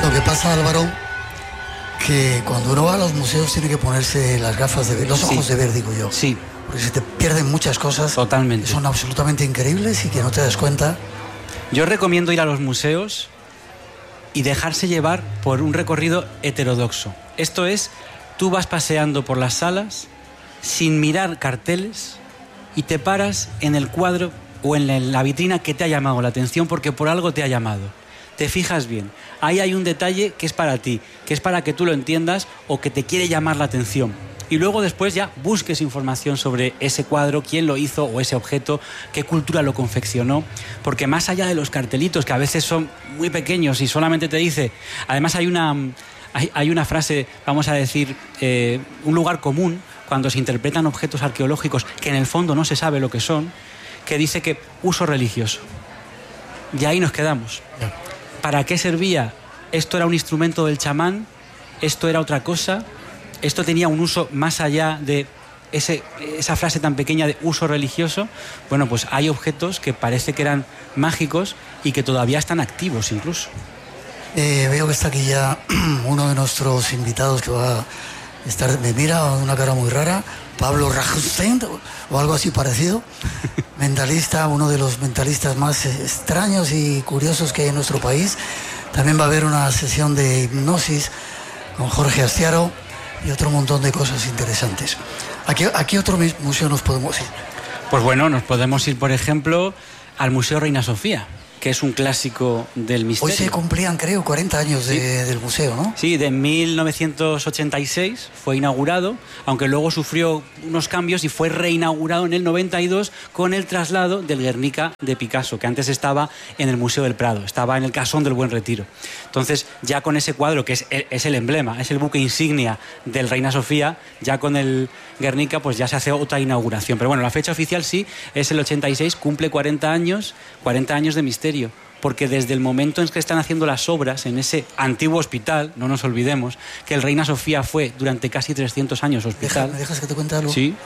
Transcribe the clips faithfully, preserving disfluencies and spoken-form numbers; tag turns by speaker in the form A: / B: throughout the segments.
A: Lo que pasa, Álvaro, que cuando uno va a los museos tiene que ponerse las gafas de ver, los ojos sí. de ver, digo yo.
B: Sí.
A: Porque se te pierden muchas cosas.
B: Totalmente.
A: Que son absolutamente increíbles y que no te das cuenta.
B: Yo recomiendo ir a los museos y dejarse llevar por un recorrido heterodoxo. Esto es, tú vas paseando por las salas sin mirar carteles y te paras en el cuadro o en la vitrina que te ha llamado la atención porque por algo te ha llamado. Te fijas bien. Ahí hay un detalle que es para ti, que es para que tú lo entiendas o que te quiere llamar la atención. Y luego después ya busques información sobre ese cuadro, quién lo hizo o ese objeto, qué cultura lo confeccionó. Porque más allá de los cartelitos, que a veces son muy pequeños y solamente te dice... Además hay una, hay, hay una frase, vamos a decir, eh, un lugar común cuando se interpretan objetos arqueológicos que en el fondo no se sabe lo que son, que dice que uso religioso. Y ahí nos quedamos. ¿Para qué servía? ¿Esto era un instrumento del chamán? ¿Esto era otra cosa? ¿Esto tenía un uso más allá de ese, esa frase tan pequeña de uso religioso? Bueno, pues hay objetos que parece que eran mágicos y que todavía están activos incluso.
A: Eh, veo que está aquí ya uno de nuestros invitados que va a estar, me mira con una cara muy rara, Pablo Rajstein o algo así parecido, mentalista, uno de los mentalistas más extraños y curiosos que hay en nuestro país. También va a haber una sesión de hipnosis con Jorge Astiaro y otro montón de cosas interesantes. ¿A qué, a qué otro museo nos podemos ir?
B: Pues bueno, nos podemos ir, por ejemplo, al Museo Reina Sofía, que es un clásico del misterio.
A: Hoy se cumplían, creo, cuarenta años de, sí. del museo, ¿no?
B: Sí, de mil novecientos ochenta y seis fue inaugurado, aunque luego sufrió unos cambios y fue reinaugurado en el noventa y dos con el traslado del Guernica de Picasso, que antes estaba en el Museo del Prado, estaba en el Casón del Buen Retiro. Entonces, ya con ese cuadro, que es el, es el emblema, es el buque insignia del Reina Sofía, ya con el Guernica, pues ya se hace otra inauguración. Pero bueno, la fecha oficial sí es el ochenta y seis, cumple cuarenta años, cuarenta años de misterio. Porque desde el momento en que están haciendo las obras en ese antiguo hospital, no nos olvidemos que el Reina Sofía fue durante casi trescientos años hospital.
A: ¿Me dejas que te cuente algo?
B: Sí.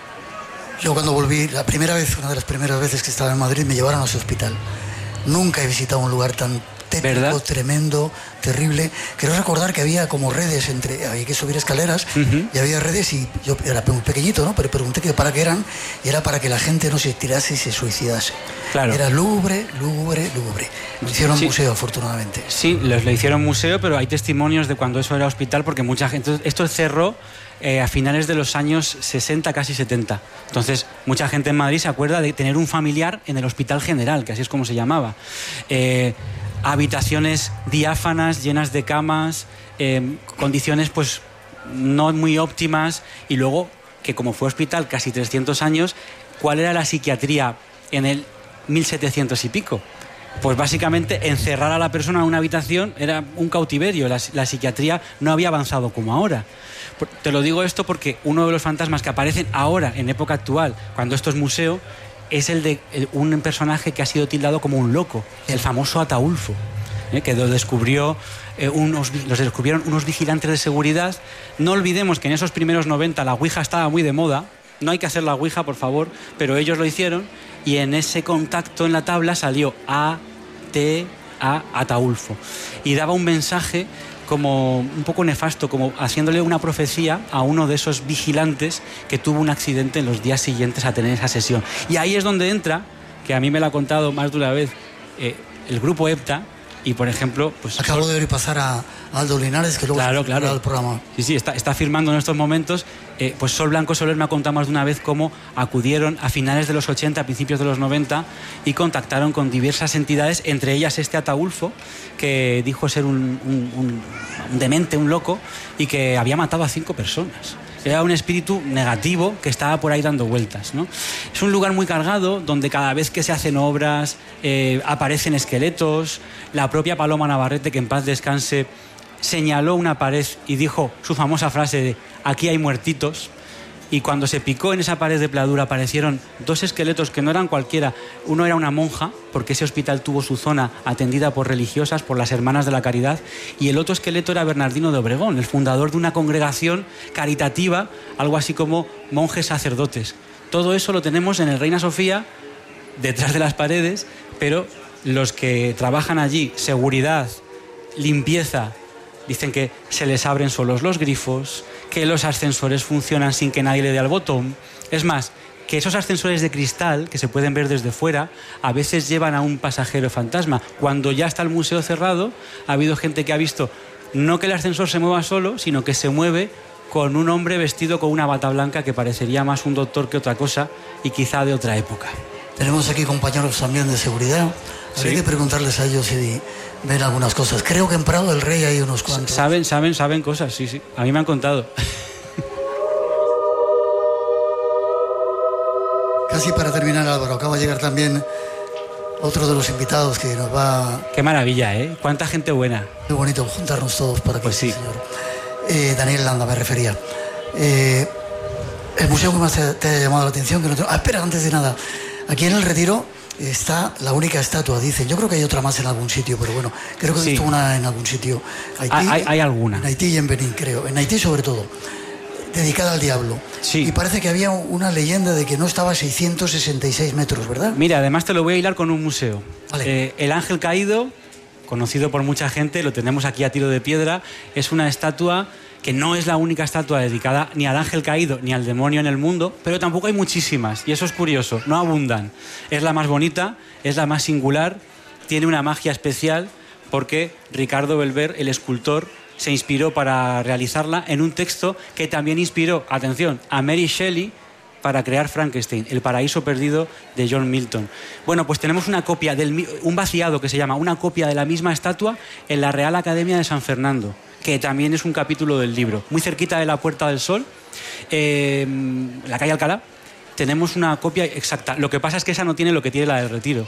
A: Yo cuando volví, la primera vez, una de las primeras veces que estaba en Madrid, me llevaron a ese hospital. Nunca he visitado un lugar tan tétrico, ¿verdad? Tremendo, terrible. Quiero recordar que había como redes entre, había que subir escaleras, uh-huh. y había redes y yo era muy pequeñito, ¿no? Pero pregunté que para qué eran y era para que la gente no se tirase y se suicidase.
B: Claro.
A: Era lúgubre, lúgubre, lúgubre. Lo hicieron sí. museo, afortunadamente.
B: Sí, les lo hicieron museo, pero hay testimonios de cuando eso era hospital porque mucha gente... Esto cerró eh, a finales de los años sesenta, casi setenta. Entonces, mucha gente en Madrid se acuerda de tener un familiar en el Hospital General, que así es como se llamaba. Eh... habitaciones diáfanas, llenas de camas, eh, condiciones pues no muy óptimas, y luego que como fue hospital casi trescientos años, ¿cuál era la psiquiatría en el mil setecientos y pico? Pues básicamente encerrar a la persona en una habitación era un cautiverio, la, la psiquiatría no había avanzado como ahora. Te lo digo esto porque uno de los fantasmas que aparecen ahora en época actual, cuando esto es museo, es el de un personaje que ha sido tildado como un loco, el famoso Ataulfo, ¿eh? que lo descubrió, eh, unos, los descubrieron unos vigilantes de seguridad. No olvidemos que en esos primeros noventa la Ouija estaba muy de moda, no hay que hacer la Ouija, por favor, pero ellos lo hicieron, y en ese contacto en la tabla salió A, T, A, Ataulfo, y daba un mensaje como un poco nefasto, como haciéndole una profecía a uno de esos vigilantes que tuvo un accidente en los días siguientes a tener esa sesión. Y ahí es donde entra, que a mí me lo ha contado más de una vez, eh, el grupo EPTA, y por ejemplo... pues
A: acabo de ver pasar a Aldo Linares, que luego
B: claro,
A: se ha
B: claro.
A: el programa.
B: Sí, sí, está, está firmando en estos momentos. Eh, pues Sol Blanco Soler me ha contado más de una vez cómo acudieron a finales de los ochenta, a principios de los noventa, y contactaron con diversas entidades, entre ellas este Ataulfo, que dijo ser un, un, un, un demente, un loco, y que había matado a cinco personas. Era un espíritu negativo que estaba por ahí dando vueltas, ¿no? Es un lugar muy cargado, donde cada vez que se hacen obras eh, aparecen esqueletos. La propia Paloma Navarrete, que en paz descanse, señaló una pared y dijo su famosa frase de «aquí hay muertitos». Y cuando se picó en esa pared de pladura aparecieron dos esqueletos que no eran cualquiera. Uno era una monja, porque ese hospital tuvo su zona atendida por religiosas, por las Hermanas de la Caridad, y el otro esqueleto era Bernardino de Obregón, el fundador de una congregación caritativa, algo así como monjes sacerdotes. Todo eso lo tenemos en el Reina Sofía, detrás de las paredes, pero los que trabajan allí, seguridad, limpieza. Dicen que se les abren solos los grifos, que los ascensores funcionan sin que nadie le dé al botón. Es más, que esos ascensores de cristal, que se pueden ver desde fuera, a veces llevan a un pasajero fantasma. Cuando ya está el museo cerrado, ha habido gente que ha visto no que el ascensor se mueva solo, sino que se mueve con un hombre vestido con una bata blanca que parecería más un doctor que otra cosa y quizá de otra época.
A: Tenemos aquí compañeros también de seguridad. Habría que preguntarles a ellos si ven algunas cosas. Creo que en Prado del Rey hay unos cuantos.
B: Saben, saben, saben cosas, sí, sí. A mí me han contado.
A: Casi para terminar, Álvaro, acaba de llegar también otro de los invitados que nos va...
B: Qué maravilla, ¿eh? Cuánta gente buena.
A: Qué bonito juntarnos todos para que...
B: Pues sí.
A: Señor. Eh, Daniel Landa me refería. Eh, el museo que más te, te ha llamado la atención... Que no te... Ah, espera, antes de nada. Aquí en el Retiro está la única estatua, dicen. Yo creo que hay otra más en algún sitio, pero bueno, creo que he visto sí. una en algún sitio.
B: Haití, hay, hay alguna.
A: En Haití y en Benín, creo. En Haití sobre todo. Dedicada al diablo.
B: Sí.
A: Y parece que había una leyenda de que no estaba a seiscientos sesenta y seis metros, ¿verdad?
B: Mira, además te lo voy a hilar con un museo.
A: Vale.
B: Eh, el Ángel Caído, conocido por mucha gente, lo tenemos aquí a tiro de piedra, es una estatua que no es la única estatua dedicada ni al Ángel Caído ni al demonio en el mundo, pero tampoco hay muchísimas, y eso es curioso, no abundan. Es la más bonita, es la más singular, tiene una magia especial porque Ricardo Belver, el escultor, se inspiró para realizarla en un texto que también inspiró, atención, a Mary Shelley para crear Frankenstein, El paraíso perdido de John Milton. Bueno, pues tenemos una copia, del, un vaciado que se llama, una copia de la misma estatua en la Real Academia de San Fernando, que también es un capítulo del libro. Muy cerquita de la Puerta del Sol, eh, la calle Alcalá, tenemos una copia exacta. Lo que pasa es que esa no tiene lo que tiene la del Retiro,